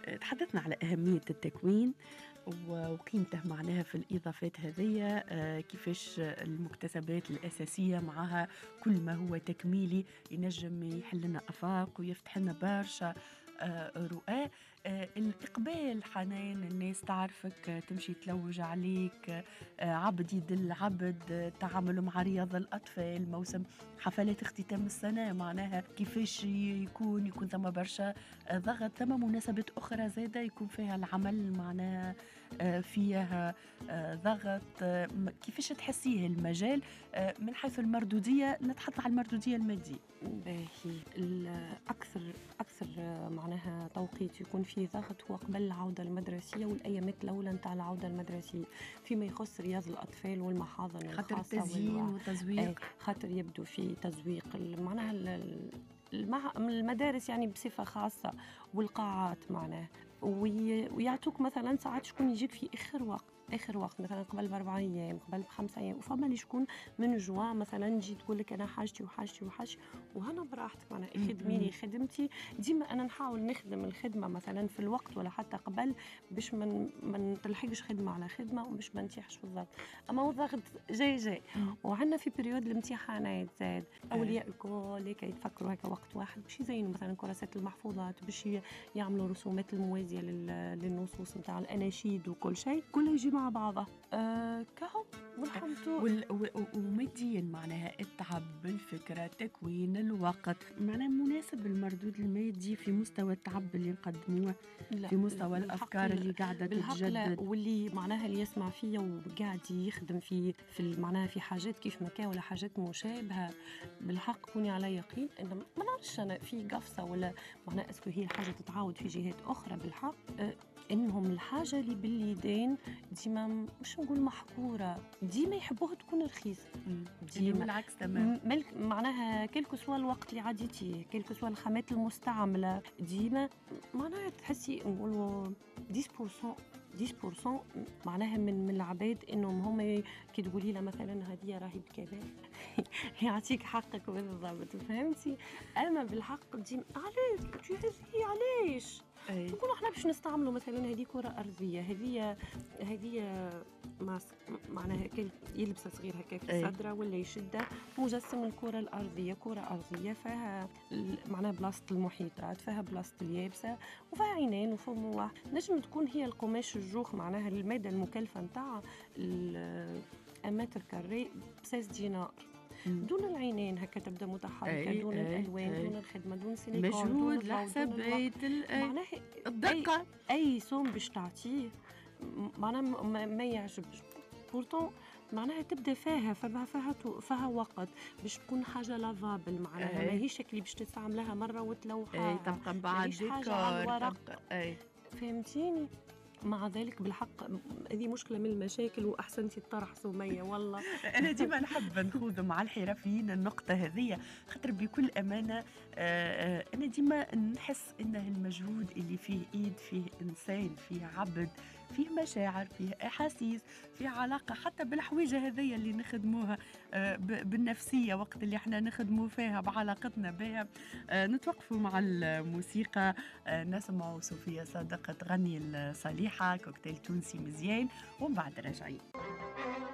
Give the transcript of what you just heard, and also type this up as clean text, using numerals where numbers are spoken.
تحدثنا على أهمية التكوين وقيمته معناها في الإضافات هذية، كيفاش المكتسبات الأساسية معها كل ما هو تكميلي ينجم يحل لنا آفاق ويفتح لنا برشا رؤى. الإقبال حنان، الناس تعرفك تمشي تلوج عليك، عبد يدل عبد، تعامل مع رياض الأطفال، موسم حفلات اختتام السنة، معناها كيفاش يكون ثم برشا ضغط، ثم مناسبات أخرى زادة يكون فيها العمل معناها فيها ضغط. كيفاش تحسيه المجال من حيث المردودية؟ نتحدث عن المردودية المادية. باهي أكثر معناها توقيت يكون فيه ضغط هو قبل العودة المدرسية والأيامات الأولى نتاع العودة المدرسية فيما يخص رياض الأطفال والمحاضن خاطر الخاصة التزيين والتزويق، خاطر يبدو في تزويق معناها المدارس يعني بصفة خاصة والقاعات معناها ويعطوك مثلا ساعات شكون يجيك في آخر وقت مثلا قبل ب4 أيام قبل ب5 أيام، وفما اللي شكون من جوا مثلا تجي تقول لك أنا حاجتي وهنا براحتك معناها خدميني خدمتي. ديما أنا نحاول نخدم الخدمة مثلا في الوقت ولا حتى قبل باش من تلحقش خدمة على خدمة ومش ما نتيحش في الضغط. أما الضغط جاي وعندنا في بريود الامتحانات زاد أولياء الكل كي يتفكروا هكا وقت واحد باش يزينوا مثلا كراسات المحفوظات، باش يعملوا رسومات الموازية للنصوص نتاع الأناشيد وكل شيء كله يجي مع بعضه. كهو وماديا معناها التعب بالفكرة، تكوين الوقت، معناها مناسب المردود المادي في مستوى التعب اللي نقدموه، في مستوى الأفكار اللي قاعدة تتجدد، واللي معناها اللي يسمع فيا وقاعد يخدم في معناها في حاجات كيف ما كان ولا حاجات مشابهة. بالحق كوني على يقين إن ما نعرفش أنا في قفصة ولا معناها اسكو هي الحاجة تتعاود في جهات أخرى. بالحق إنهم الحاجة اللي باليدين ديما مش نقول محقورة، ديما يحبوها تكون رخيصة، ديما العكس تمام. معناها كلكو سوا الوقت اللي عديتيه، كلكو سوا الخامات المستعملة، ديما معناها تحسي نقولوا 10% معناها من العباد انهم هم كي تقولي له مثلا هذه راهي بكذا يعطيك حقك بالضبط، فهمتي؟ اما بالحق ديما علاش نقولوا احنا باش نستعملوا مثلا هذه كرة أرضية، هذه معناها يلبسها صغير هكا في صدره ولا يشدها مجسم الكرة الأرضية، كرة أرضية فيها معناها بلاصة المحيطات، فيها بلاصة اليابسة وفيها عينين وفم واحد. نجم تكون هي القماش الجوخ معناها المادة المكلفة نتاع المتر كاري ب6 دينار دون العينين هكا تبدا متحركه، دون الالوان، دون الخدمه، دون سيليكون، مجهود لحسابات معناها الدقه، اي سوم باش تعطيه معناها ما يعجبش. بورتون معناها تبدا فيها وقت باش تكون حاجه لافابل، معناها ماهيش اللي باش تستعملها مره وتلوحها، تبقى بعد حاجه على الورق. فهمتيني؟ مع ذلك بالحق هذه مشكلة من المشاكل، وأحسنتي الطرح سمية والله. أنا ديما نحب نخوض مع الحرفيين النقطة هذه، خاطر بكل أمانة أنا ديما نحس إنه المجهود اللي فيه إيد، فيه إنسان، فيه عبد، فيه مشاعر، فيه أحاسيس، فيه علاقة حتى بالحويجة هذية اللي نخدموها بالنفسية وقت اللي احنا نخدموا فيها بعلاقتنا بها. نتوقفوا مع الموسيقى، نسمعوا صوفيا صادق تغني الصليحة كوكتيل تونسي مزيان، ومن بعد راجعين.